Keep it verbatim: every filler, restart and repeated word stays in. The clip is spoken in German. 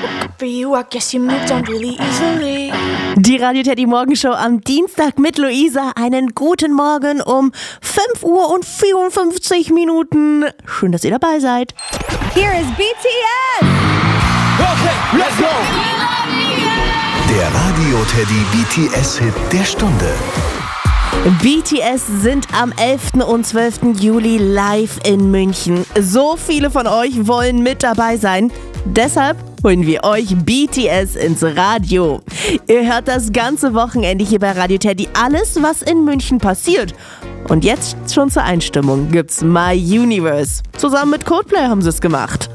For you, I guess you moved on really easily. Die Radio Teddy Morgenshow am Dienstag mit Luisa. Einen guten Morgen um fünf Uhr und vierundfünfzig Minuten. Schön, dass ihr dabei seid. Here is B T S. Okay, let's go. Der Radio Teddy B T S-Hit der Stunde. B T S sind am elften und zwölften Juli live in München. So viele von euch wollen mit dabei sein. Deshalb holen wir euch B T S ins Radio. Ihr hört das ganze Wochenende hier bei Radio Teddy alles, was in München passiert. Und jetzt schon zur Einstimmung gibt's My Universe. Zusammen mit Coldplay haben sie es gemacht.